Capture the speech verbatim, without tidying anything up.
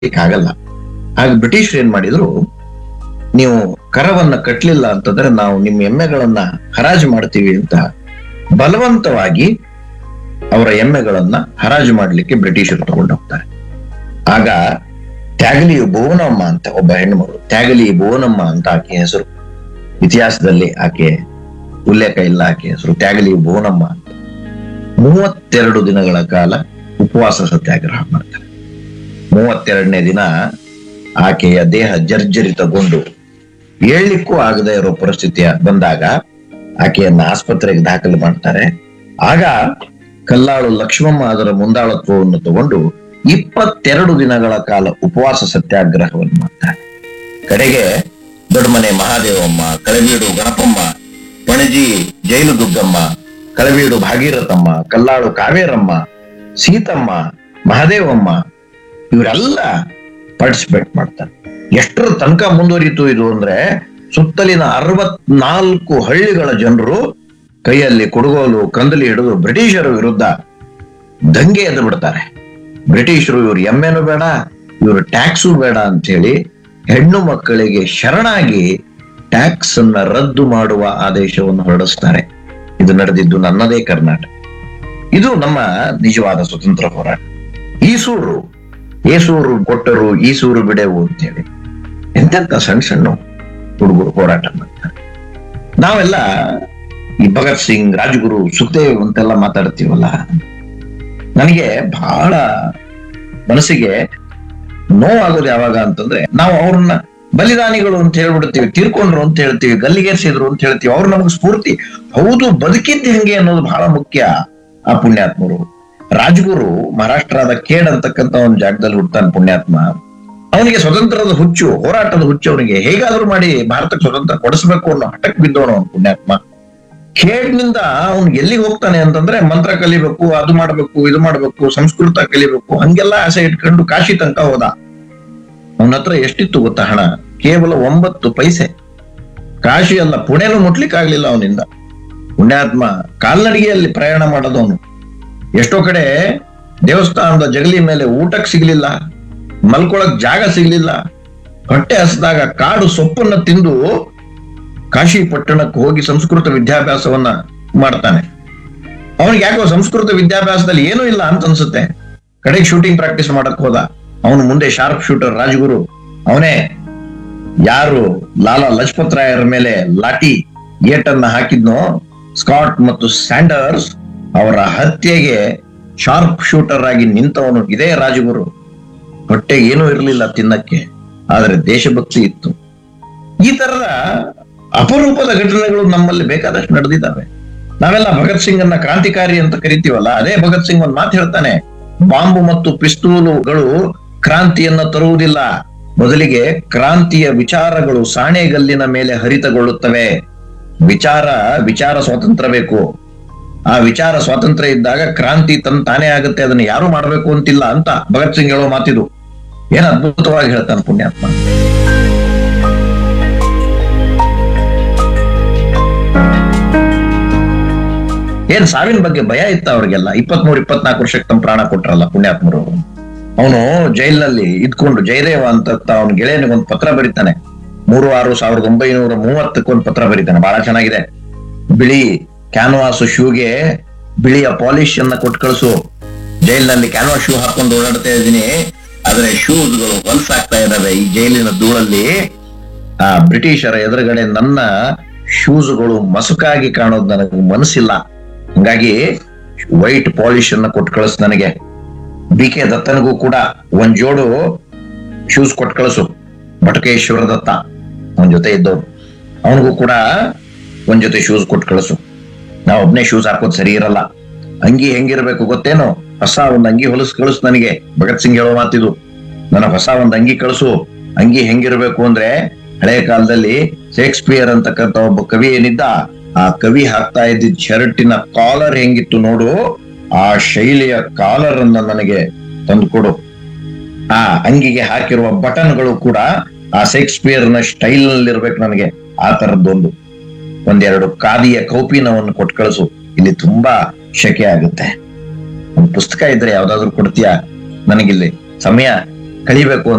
ಆಗಲ್ಲ. ಆಗ ಬ್ರಿಟಿಷರು ಏನ್ ಮಾಡಿದ್ರು, ನೀವು ಕರವನ್ನ ಕಟ್ಟಲಿಲ್ಲ ಅಂತಂದ್ರೆ ನಾವು ನಿಮ್ಮ ಎಮ್ಮೆಗಳನ್ನ ಹರಾಜು ಮಾಡ್ತೀವಿ ಅಂತ ಬಲವಂತವಾಗಿ ಅವರ ಎಮ್ಮೆಗಳನ್ನ ಹರಾಜು ಮಾಡ್ಲಿಕ್ಕೆ ಬ್ರಿಟಿಷರು ತಗೊಂಡು ಹೋಗ್ತಾರೆ. ಆಗ ತ್ಯಾಗಲಿ ಭುವನಮ್ಮ ಅಂತ ಒಬ್ಬ ಹೆಣ್ಣುಮಗಳು, ತ್ಯಾಗಲಿ ಭುವನಮ್ಮ ಅಂತ ಆಕೆ ಹೆಸರು. ಇತಿಹಾಸದಲ್ಲಿ ಆಕೆ ಉಲ್ಲೇಖ ಇಲ್ಲ ಆಕೆ ಹೆಸರು, ತ್ಯಾಗಲಿ ಭುವನಮ್ಮ ಅಂತ. ಮೂವತ್ತೆರಡು ದಿನಗಳ ಕಾಲ ಉಪವಾಸ ಸತ್ಯಾಗ್ರಹ ಮಾಡ್ತಾರೆ. ಮೂವತ್ತೆರಡನೇ ದಿನ ಆಕೆಯ ದೇಹ ಜರ್ಜರಿತಗೊಂಡು ಏಳ್ಲಿಕ್ಕೂ ಆಗದೆ ಇರೋ ಪರಿಸ್ಥಿತಿಯ ಬಂದಾಗ ಆಕೆಯನ್ನ ಆಸ್ಪತ್ರೆಗೆ ದಾಖಲು ಮಾಡ್ತಾರೆ. ಆಗ ಕಲ್ಲಾಳು ಲಕ್ಷ್ಮಮ್ಮ ಅದರ ಮುಂದಾಳತ್ವವನ್ನು ತಗೊಂಡು ಇಪ್ಪತ್ತೆರಡು ದಿನಗಳ ಕಾಲ ಉಪವಾಸ ಸತ್ಯಾಗ್ರಹವನ್ನು ಮಾಡ್ತಾರೆ. ಕಡೆಗೆ ದೊಡ್ಡಮನೆ ಮಹಾದೇವಮ್ಮ, ಕಳವೀಡು ಗಣಪಮ್ಮ, ಪಣಜಿ ಜೈಲು ದುಗ್ಗಮ್ಮ, ಕಳವೀಡು ಭಾಗೀರಥಮ್ಮ, ಕಲ್ಲಾಳು ಕಾವೇರಮ್ಮ, ಸೀತಮ್ಮ, ಮಹಾದೇವಮ್ಮ ಇವರೆಲ್ಲ ಪಾರ್ಟಿಸಿಪೇಟ್ ಮಾಡ್ತಾರೆ. ಎಷ್ಟರ ತನಕ ಮುಂದುವರಿತು ಇದು ಅಂದ್ರೆ, ಸುತ್ತಲಿನ ಅರವತ್ನಾಲ್ಕು ಹಳ್ಳಿಗಳ ಜನರು ಕೈಯಲ್ಲಿ ಕುಡುಗೋಲು ಕಂದಲಿ ಹಿಡಿದು ಬ್ರಿಟಿಷರ ವಿರುದ್ಧ ದಂಗೆ ಎದ್ದು ಬಿಡ್ತಾರೆ. ಬ್ರಿಟಿಷರು ಇವ್ರು ಎಮ್ಮೆನೂ ಬೇಡ, ಇವರು ಟ್ಯಾಕ್ಸು ಬೇಡ ಅಂತ ಹೇಳಿ ಹೆಣ್ಣು ಮಕ್ಕಳಿಗೆ ಶರಣಾಗಿ ಟ್ಯಾಕ್ಸ್ ಅನ್ನ ರದ್ದು ಮಾಡುವ ಆದೇಶವನ್ನು ಹೊರಡಿಸ್ತಾರೆ. ಇದು ನಡೆದಿದ್ದು ನನ್ನದೇ ಕರ್ನಾಟಕ. ಇದು ನಮ್ಮ ನಿಜವಾದ ಸ್ವತಂತ್ರ ಹೋರಾಟ. ಈಸೂರು ಏಸೂರು ಕೊಟ್ಟರು ಈಸೂರು ಬಿಡೆವು ಅಂತ ಹೇಳಿ ಎಂತೆಂತ ಸಣ್ಣ ಸಣ್ಣ ಹುಡುಗರು ಹೋರಾಟ ಮಾಡ್ತಾರೆ. ನಾವೆಲ್ಲ ಈ ಭಗತ್ ಸಿಂಗ್, ರಾಜಗುರು, ಸುಖದೇವ್ ಅಂತೆಲ್ಲ ಮಾತಾಡ್ತೀವಲ್ಲ, ನನಗೆ ಬಹಳ ಮನಸ್ಸಿಗೆ ನೋವಾಗೋದು ಯಾವಾಗ ಅಂತಂದ್ರೆ, ನಾವು ಅವ್ರನ್ನ ಬಲಿದಾನಿಗಳು ಅಂತ ಹೇಳ್ಬಿಡ್ತೀವಿ, ತೀರ್ಕೊಂಡ್ರು ಅಂತ ಹೇಳ್ತೀವಿ, ಗಲ್ಲಿಗೇರಿಸಿದ್ರು ಅಂತ ಹೇಳ್ತೀವಿ. ಅವ್ರು ನಮ್ಗೆ ಸ್ಫೂರ್ತಿ. ಹೌದು, ಬದುಕಿದ್ದ ಹೆಂಗೆ ಅನ್ನೋದು ಬಹಳ ಮುಖ್ಯ. ಆ ಪುಣ್ಯಾತ್ಮರು ರಾಜಗುರು ಮಹಾರಾಷ್ಟ್ರದ ಖೇಡ್ ಅಂತಕ್ಕಂಥ ಒಂದು ಜಾಗದಲ್ಲಿ ಹುಡ್ತಾನೆ ಪುಣ್ಯಾತ್ಮ. ಅವನಿಗೆ ಸ್ವತಂತ್ರದ ಹುಚ್ಚು, ಹೋರಾಟದ ಹುಚ್ಚು. ಅವನಿಗೆ ಹೇಗಾದ್ರೂ ಮಾಡಿ ಭಾರತಕ್ಕೆ ಸ್ವತಂತ್ರ ಕೊಡಿಸ್ಬೇಕು ಅನ್ನೋ ಹಠಕ್ ಬಿದ್ದವನು ಅವನು ಪುಣ್ಯಾತ್ಮ. ಖೇಡ್ನಿಂದ ಅವ್ನು ಎಲ್ಲಿಗೆ ಹೋಗ್ತಾನೆ ಅಂತಂದ್ರೆ, ಮಂತ್ರ ಕಲಿಬೇಕು, ಅದು ಮಾಡ್ಬೇಕು, ಇದು ಮಾಡ್ಬೇಕು, ಸಂಸ್ಕೃತ ಕಲಿಬೇಕು, ಹಂಗೆಲ್ಲ ಆಸೆ ಇಟ್ಕೊಂಡು ಕಾಶಿ ತನಕ ಹೋದ. ಅವನ ಹತ್ರ ಎಷ್ಟಿತ್ತು ಗೊತ್ತಾ ಹಣ? ಕೇವಲ ಒಂಬತ್ತು ಪೈಸೆ. ಕಾಶಿ ಅಲ್ಲ, ಪುಣೆನೂ ಮುಟ್ಲಿಕ್ಕೆ ಆಗ್ಲಿಲ್ಲ ಅವನಿಂದ. ಪುಣ್ಯಾತ್ಮ ಕಾಲ್ನಡಿಗೆಯಲ್ಲಿ ಪ್ರಯಾಣ ಮಾಡೋದವನು. ಎಷ್ಟೋ ಕಡೆ ದೇವಸ್ಥಾನದ ಜಗಲಿ ಮೇಲೆ ಊಟಕ್ಕೆ ಸಿಗ್ಲಿಲ್ಲ, ಮಲ್ಕೊಳಕ್ ಜಾಗ ಸಿಗ್ಲಿಲ್ಲ. ಹೊಟ್ಟೆ ಹಸಿದಾಗ ಕಾಡು ಸೊಪ್ಪನ್ನ ತಿಂದು ಕಾಶಿ ಪಟ್ಟಣಕ್ಕೆ ಹೋಗಿ ಸಂಸ್ಕೃತ ವಿದ್ಯಾಭ್ಯಾಸವನ್ನ ಮಾಡ್ತಾನೆ. ಅವನಿಗೆ ಯಾಕೋ ಸಂಸ್ಕೃತ ವಿದ್ಯಾಭ್ಯಾಸದಲ್ಲಿ ಏನೂ ಇಲ್ಲ ಅಂತ ಅನ್ಸುತ್ತೆ. ಕಡೆಗೆ ಶೂಟಿಂಗ್ ಪ್ರಾಕ್ಟೀಸ್ ಮಾಡಕ್ ಹೋದ. ಅವನು ಮುಂದೆ ಶಾರ್ಪ್ ಶೂಟರ್ ರಾಜಗುರು. ಅವನೇ ಯಾರು ಲಾಲಾ ಲಜಪತ್ ರಾಯರ ಮೇಲೆ ಲಾಠಿ ಏಟನ್ನ ಹಾಕಿದ್ನೋ, ಸ್ಕಾಟ್ ಮತ್ತು ಸ್ಯಾಂಡರ್ಸ್, ಅವರ ಹತ್ಯೆಗೆ ಶಾರ್ಪ್ ಶೂಟರ್ ಆಗಿ ನಿಂತವನು ಇದೇ ರಾಜಗುರು. ಹೊಟ್ಟೆಗೆ ಏನೂ ಇರಲಿಲ್ಲ ತಿನ್ನಕ್ಕೆ, ಆದ್ರೆ ದೇಶಭಕ್ತಿ ಇತ್ತು. ಈ ತರದ ಅಪರೂಪದ ಘಟನೆಗಳು ನಮ್ಮಲ್ಲಿ ಬೇಕಾದಷ್ಟು ನಡೆದಿದ್ದಾವೆ. ನಾವೆಲ್ಲ ಭಗತ್ ಸಿಂಗ್ ಅನ್ನ ಕ್ರಾಂತಿಕಾರಿ ಅಂತ ಕರಿತೀವಲ್ಲ, ಅದೇ ಭಗತ್ ಸಿಂಗ್ ಒಂದ್ ಮಾತು ಹೇಳ್ತಾನೆ, ಬಾಂಬು ಮತ್ತು ಪಿಸ್ತೂಲುಗಳು ಕ್ರಾಂತಿಯನ್ನ ತರುವುದಿಲ್ಲ, ಬದಲಿಗೆ ಕ್ರಾಂತಿಯ ವಿಚಾರಗಳು ಸಾಣೆಗಲ್ಲಿನ ಮೇಲೆ ಹರಿತಗೊಳ್ಳುತ್ತವೆ. ವಿಚಾರ ವಿಚಾರ ಸ್ವಾತಂತ್ರ್ಯ ಬೇಕು. ಆ ವಿಚಾರ ಸ್ವಾತಂತ್ರ್ಯ ಇದ್ದಾಗ ಕ್ರಾಂತಿ ತನ್ ತಾನೇ ಆಗುತ್ತೆ, ಅದನ್ನ ಯಾರು ಮಾಡ್ಬೇಕು ಅಂತಿಲ್ಲ ಅಂತ ಭಗತ್ ಸಿಂಗ್ ಹೇಳೋ ಮಾತಿದು. ಏನ್ ಅದ್ಭುತವಾಗಿ ಹೇಳ್ತಾನೆ ಪುಣ್ಯಾತ್ಮ. ಏನ್ ಸಾವಿನ ಬಗ್ಗೆ ಭಯ ಇತ್ತ ಅವ್ರಿಗೆಲ್ಲ. ಇಪ್ಪತ್ಮೂರು ಇಪ್ಪತ್ನಾಲ್ಕು ವರ್ಷಕ್ಕೆ ತಮ್ಮ ಪ್ರಾಣ ಕೊಟ್ರಲ್ಲ ಪುಣ್ಯಾತ್ಮರು. ಅವನು ಜೈಲಿನಲ್ಲಿ ಇದ್ಕೊಂಡು ಜಯದೇವ ಅಂತ ಅವನ ಗೆಳೆಯನಿಗೆ ಒಂದು ಪತ್ರ ಬರೀತಾನೆ. ಮೂರು ಆರು ಸಾವಿರದ ಒಂಬೈನೂರ ಮೂವತ್ತಕ್ಕೊಂದು ಪತ್ರ ಬರೀತಾನೆ, ಬಹಳ ಚೆನ್ನಾಗಿದೆ. ಬಿಳಿ ಕ್ಯಾನ್ವಾಸ್ ಶೂಗೆ ಬಿಳಿಯ ಪಾಲಿಶ್ ಅನ್ನ ಕೊಟ್ಟು ಕಳಿಸು. ಜೈಲಿನಲ್ಲಿ ಕ್ಯಾನ್ವಾಸ್ ಶೂ ಹಾಕೊಂಡು ಓಡಾಡ್ತಾ ಇದ್ದೀನಿ, ಆದ್ರೆ ಶೂಸ್ಗಳು ಹೊಲಸಾಗ್ತಾ ಇದಾವೆ ಈ ಜೈಲಿನ ಧೂಳಲ್ಲಿ. ಆ ಬ್ರಿಟಿಷರ ಎದುರುಗಡೆ ನನ್ನ ಶೂಸ್ಗಳು ಮಸುಕಾಗಿ ಕಾಣೋದು ನನಗೆ ಮನಸ್ಸಿಲ್ಲ, ಹಂಗಾಗಿ ವೈಟ್ ಪಾಲಿಶ್ ಅನ್ನ ಕೊಟ್ಟು ಕಳಿಸ್ ನನಗೆ. ಬಿ ಕೆ ದತ್ತನಿಗೂ ಕೂಡ ಒಂದ್ ಜೋಡು ಶೂಸ್ ಕೊಟ್ಟು ಕಳಿಸು. ಬಟಕೇಶ್ವರ ದತ್ತ ಅವನ ಜೊತೆ ಇದ್ದವ್ರು, ಅವನಿಗೂ ಕೂಡ ಒಂದ್ ಜೊತೆ ಶೂಸ್ ಕೊಟ್ಟು ಕಳಿಸು. ನಾವ್ ಒಬ್ನೇ ಶೂಸ್ ಹಾಕೋದ್ ಸರಿ ಇರಲ್ಲ. ಅಂಗಿ ಹೆಂಗಿರ್ಬೇಕು ಗೊತ್ತೇನೋ? ಹೊಸ ಒಂದ್ ಅಂಗಿ ಹೊಲಸ್ ಕಳಿಸು ನನಗೆ. ಭಗತ್ ಸಿಂಗ್ ಹೇಳೋ ಮಾತಿದು, ನನಗ್ ಹೊಸ ಒಂದ್ ಅಂಗಿ ಕಳಿಸು. ಅಂಗಿ ಹೆಂಗಿರ್ಬೇಕು ಅಂದ್ರೆ, ಹಳೆ ಕಾಲದಲ್ಲಿ ಶೇಕ್ಸ್ಪಿಯರ್ ಅಂತಕ್ಕಂಥ ಒಬ್ಬ ಕವಿ ಏನಿದ್ದ, ಆ ಕವಿ ಹಾಕ್ತಾ ಇದ್ದಿದ್ ಶರ್ಟಿನ ಕಾಲರ್ ಹೆಂಗಿತ್ತು ನೋಡು, ಆ ಶೈಲಿಯ ಕಾಲರ್ ಅನ್ನ ನನಗೆ ತಂದುಕೊಡು. ಆ ಅಂಗಿಗೆ ಹಾಕಿರುವ ಬಟನ್ಗಳು ಕೂಡ ಆ ಶೇಕ್ಸ್ಪಿಯರ್ ನ ಸ್ಟೈಲ್ ನಲ್ಲಿ ಇರ್ಬೇಕು ನನಗೆ. ಆ ತರದ್ದೊಂದು ಒಂದೆರಡು ಖಾದಿಯ ಕೌಪಿನವನ್ನು ಕೊಟ್ಟು ಕಳಿಸು, ಇಲ್ಲಿ ತುಂಬಾ ಶೆಕೆ ಆಗುತ್ತೆ. ಒಂದು ಪುಸ್ತಕ ಇದ್ರೆ ಯಾವ್ದಾದ್ರು ಕೊಡ್ತೀಯಾ ನನಗಿಲ್ಲಿ? ಸಮಯ ಕಳಿಬೇಕು